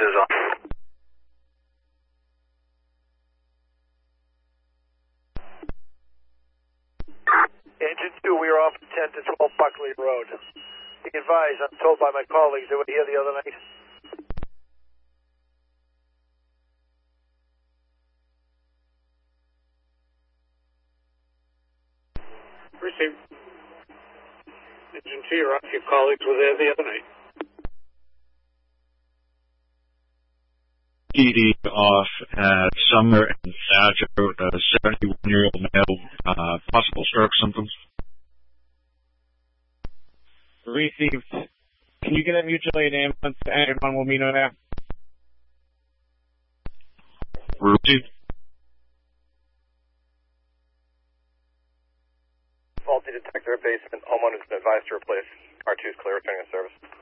is on. Engine 2, we are off 10 to 12 Buckley Road. Be advised, I'm told by my colleagues they were here the other night. Received. Engine 2, you're off. Your colleagues were there the other night. PD off at Summer and Thatcher, 71-year-old male, possible stroke symptoms. Received. Can you get a mutual aid ambulance to anyone will meet on that? Received. Faulty detector at basement. Homeowner's been advised to replace. R2 is clear, returning to service.